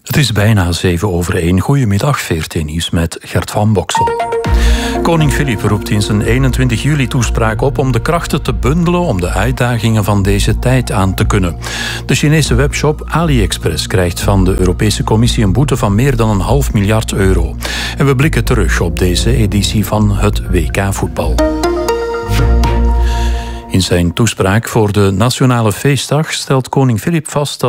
Het is bijna 7:01. Goedemiddag, VRT Nieuws met Gert van Boksel. Koning Filip roept in zijn 21 juli-toespraak op om de krachten te bundelen om de uitdagingen van deze tijd aan te kunnen. De Chinese webshop AliExpress krijgt van de Europese Commissie een boete van meer dan €1,5 miljard. En we blikken terug op deze editie van het WK-voetbal. In zijn toespraak voor de Nationale Feestdag stelt koning Filip vast dat